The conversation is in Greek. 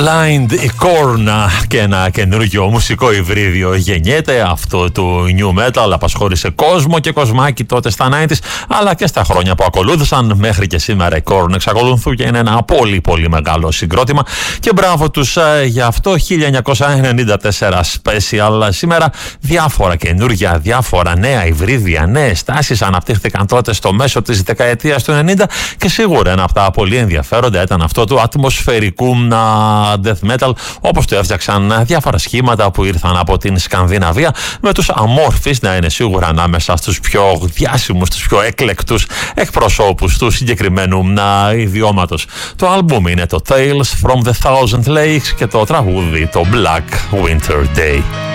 Blind Korn και ένα καινούργιο μουσικό υβρίδιο γεννιέται, αυτό του new metal. Απασχόλησε κόσμο και κοσμάκι τότε στα 90's, αλλά και στα χρόνια που ακολούθησαν. Μέχρι και σήμερα οι Korn εξακολουθούν και είναι ένα πολύ πολύ μεγάλο συγκρότημα και μπράβο τους για αυτό. 1994 special. Σήμερα διάφορα καινούργια, διάφορα νέα υβρίδια, νέες τάσεις αναπτύχθηκαν τότε στο μέσο της δεκαετίας του 90 και σίγουρα ένα από τα πολύ ενδιαφέροντα ήταν αυτό του ατμοσφαιρικού death metal, όπως το έφτιαξαν διάφορα σχήματα που ήρθαν από την Σκανδιναβία, με τους Amorphis να είναι σίγουρα ανάμεσα στους πιο διάσημους, τους πιο εκλεκτούς εκπροσώπους του συγκεκριμένου ιδιώματος. Το άλμπουμ είναι το Tales from the Thousand Lakes και το τραγούδι το Black Winter Day.